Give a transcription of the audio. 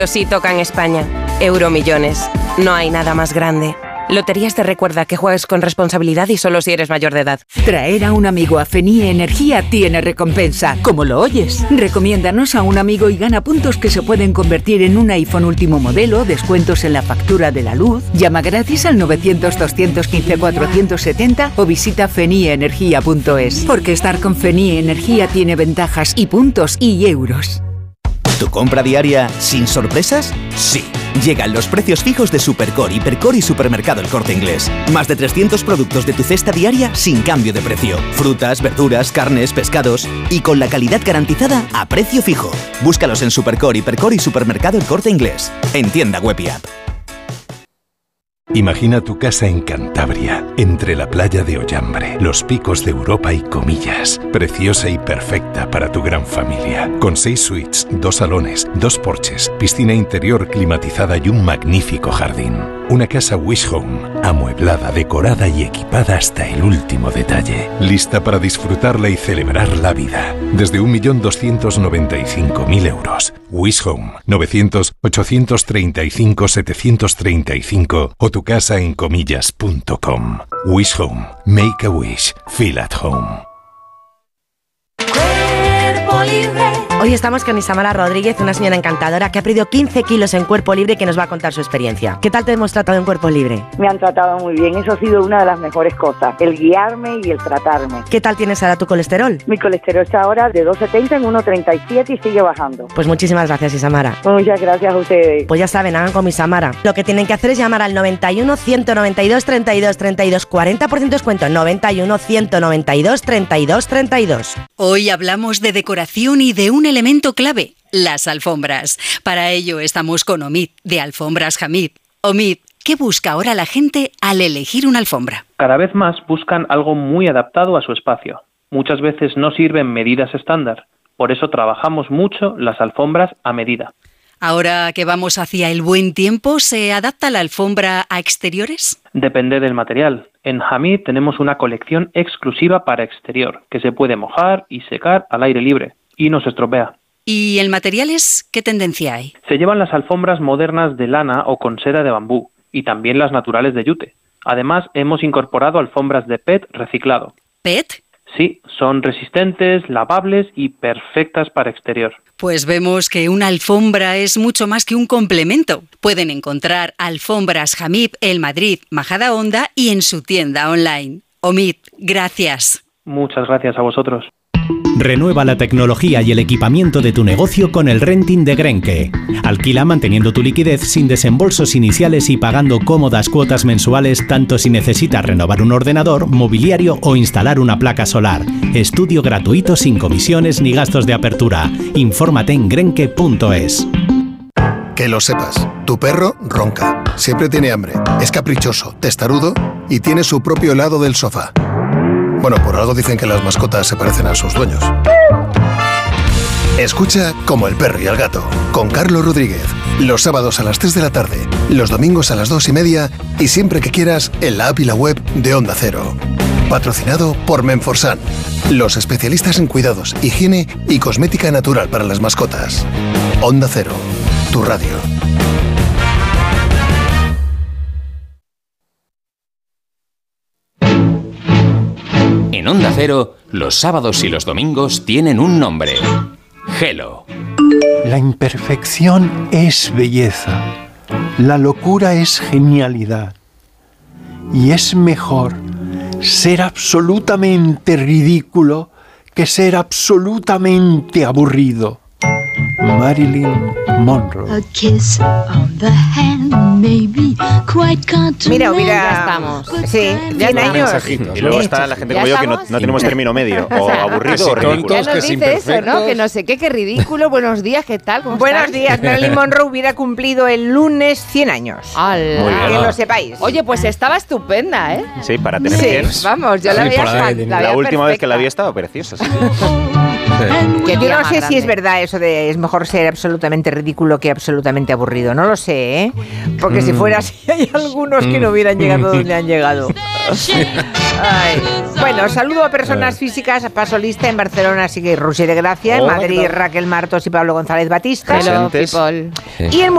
Sí toca en España. Euromillones. No hay nada más grande. Loterías te recuerda que juegues con responsabilidad y solo si eres mayor de edad. Traer a un amigo a FENIE Energía tiene recompensa. ¿Cómo lo oyes? Recomiéndanos a un amigo y gana puntos que se pueden convertir en un iPhone último modelo, descuentos en la factura de la luz. Llama gratis al 900-215-470 o visita fenieenergia.es. Porque estar con FENIE Energía tiene ventajas y puntos y euros. ¿Tu compra diaria sin sorpresas? Sí. Llegan los precios fijos de Supercore, Hipercore y Supermercado El Corte Inglés. Más de 300 productos de tu cesta diaria sin cambio de precio. Frutas, verduras, carnes, pescados y con la calidad garantizada a precio fijo. Búscalos en Supercore, Hipercore y Supermercado El Corte Inglés. En tienda web y app. Imagina tu casa en Cantabria, entre la playa de Ollambre, los picos de Europa y Comillas. Preciosa y perfecta para tu gran familia. Con 6 suites, 2 salones, 2 porches, piscina interior climatizada y un magnífico jardín. Una casa Wish Home, amueblada, decorada y equipada hasta el último detalle. Lista para disfrutarla y celebrar la vida. Desde 1.295.000 euros. Wish Home, 900-835-735 o tu casa en comillas.com. Wish Home. Make a wish. Feel at home. Hoy estamos con Isamara Rodríguez, una señora encantadora que ha perdido 15 kilos en Cuerpo Libre y que nos va a contar su experiencia. ¿Qué tal te hemos tratado en Cuerpo Libre? Me han tratado muy bien, eso ha sido una de las mejores cosas, el guiarme y el tratarme. ¿Qué tal tienes ahora tu colesterol? Mi colesterol está ahora de 2,70 en 1,37 y sigue bajando. Pues muchísimas gracias, Isamara. Muchas gracias a ustedes. Pues ya saben, hagan como Isamara. Lo que tienen que hacer es llamar al 91 192 32 32, 40% descuento, 91 192 32 32. Hoy hablamos de decoración y de un elemento clave, las alfombras. Para ello estamos con Omid, de Alfombras Hamid. Omid, ¿qué busca ahora la gente al elegir una alfombra? Cada vez más buscan algo muy adaptado a su espacio. Muchas veces no sirven medidas estándar. Por eso trabajamos mucho las alfombras a medida. Ahora que vamos hacia el buen tiempo, ¿se adapta la alfombra a exteriores? Depende del material. En Hamid tenemos una colección exclusiva para exterior, que se puede mojar y secar al aire libre, y no se estropea. ¿Y en materiales qué tendencia hay? Se llevan las alfombras modernas de lana o con seda de bambú, y también las naturales de yute. Además, hemos incorporado alfombras de PET reciclado. ¿PET? Sí, son resistentes, lavables y perfectas para exterior. Pues vemos que una alfombra es mucho más que un complemento. Pueden encontrar Alfombras Hamid en Madrid, Majadahonda y en su tienda online. Omid, gracias. Muchas gracias a vosotros. Renueva la tecnología y el equipamiento de tu negocio con el renting de Grenke. Alquila manteniendo tu liquidez sin desembolsos iniciales y pagando cómodas cuotas mensuales tanto si necesitas renovar un ordenador, mobiliario o instalar una placa solar. Estudio gratuito sin comisiones ni gastos de apertura. Infórmate en grenke.es. Que lo sepas, tu perro ronca, siempre tiene hambre, es caprichoso, testarudo y tiene su propio lado del sofá. Bueno, por algo dicen que las mascotas se parecen a sus dueños. Escucha Como el perro y el gato, con Carlos Rodríguez. Los sábados a las 3 de la tarde, los domingos a las 2:30 y siempre que quieras en la app y la web de Onda Cero. Patrocinado por Menforsan, los especialistas en cuidados, higiene y cosmética natural para las mascotas. Onda Cero, tu radio. En Onda Cero, los sábados y los domingos tienen un nombre. Gelo. La imperfección es belleza. La locura es genialidad. Y es mejor ser absolutamente ridículo que ser absolutamente aburrido. Marilyn Monroe. A kiss on the hand may be quite Mira, ya estamos. Sí, ya hay años. Y luego está la gente como yo que no tenemos término medio. O aburrido o ridículo. Ya nos dice eso, ¿no? Que no sé qué ridículo. Buenos días, ¿qué tal? ¿Cómo Buenos estás? días. Marilyn Monroe hubiera cumplido el lunes 100 años. ¡Hala! Que lo sepáis. Oye, pues estaba estupenda, ¿eh? Sí, para tener 100. Vamos, yo la veía La última vez que la vi estaba preciosa. Sí. Que yo no sé si es verdad eso de es mejor ser absolutamente ridículo que absolutamente aburrido. No lo sé, ¿eh? Porque si fuera así hay algunos que no hubieran llegado donde han llegado. Ay. Bueno, saludo a personas físicas. Paso lista en Barcelona, sigue Rusi de Gracia. En Madrid, Raquel Martos y Pablo González Batista. Hello, people. Y en